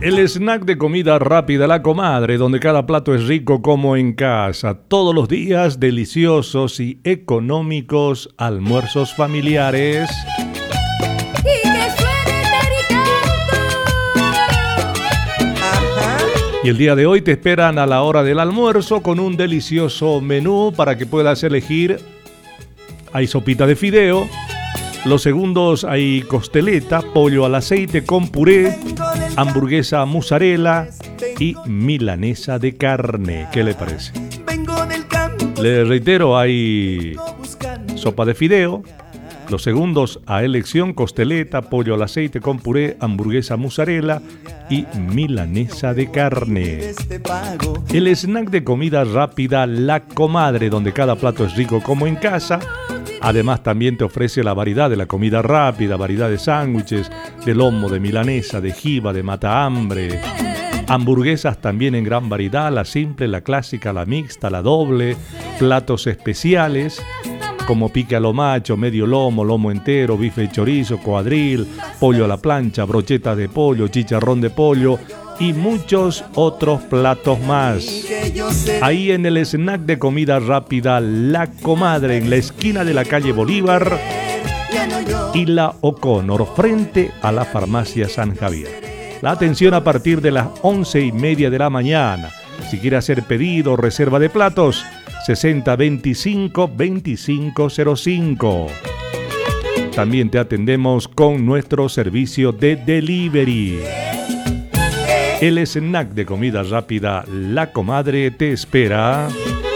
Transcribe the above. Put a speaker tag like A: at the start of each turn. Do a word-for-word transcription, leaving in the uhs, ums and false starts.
A: El snack de comida rápida La Comadre, donde cada plato es rico como en casa. Todos los días deliciosos y económicos almuerzos familiares.
B: Y que suene
A: Y el día de hoy te esperan a la hora del almuerzo con un delicioso menú para que puedas elegir. Hay sopita de fideo. Los segundos hay costeleta, pollo al aceite con puré, hamburguesa mozzarella y milanesa de carne. ¿Qué le parece? Le reitero, hay sopa de fideo. Los segundos a elección, costeleta, pollo al aceite con puré, hamburguesa mozzarella y milanesa de carne. El snack de comida rápida La Comadre, donde cada plato es rico como en casa. Además también te ofrece la variedad de la comida rápida, variedad de sándwiches, de lomo, de milanesa, de jiba, de matahambre. Hamburguesas también en gran variedad, la simple, la clásica, la mixta, la doble. Platos especiales como pique a lo macho, medio lomo, lomo entero, bife y chorizo, cuadril, pollo a la plancha, brochetas de pollo, chicharrón de pollo y muchos otros platos más. Ahí en el snack de comida rápida La Comadre, en la esquina de la calle Bolívar y la O'Connor, frente a la farmacia San Javier. La atención a partir de las once y media de la mañana. Si quiere hacer pedido o reserva de platos, sesenta veinticinco veinticinco cero cinco. También te atendemos con nuestro servicio de delivery. El snack de comida rápida La Comadre te espera